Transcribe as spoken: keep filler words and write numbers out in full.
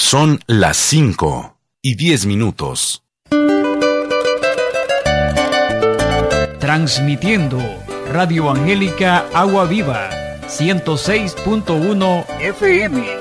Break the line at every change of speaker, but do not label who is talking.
Son las cinco y diez minutos.
Transmitiendo Radio Angélica Agua Viva, ciento seis punto uno F M.